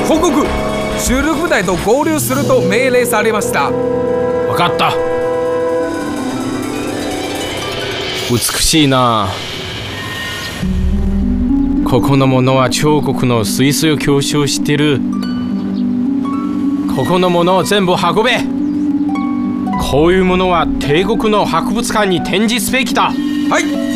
報告。主力部隊と合流すると命令されました。 分かった。美しいな。ここのものは彫刻の水素を吸収してる。ここのものを全部運べ。こういうものは帝国の博物館に展示すべきだ。 はい。